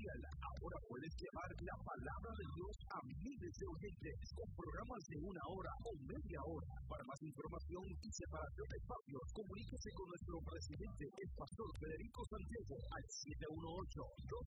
radial. Ahora puedes llevar la palabra de Dios a miles de oyentes con programas de 1 hora o media hora. Para más información y separación de espacios, comuníquese con nuestro presidente, el pastor Federico Santiago, al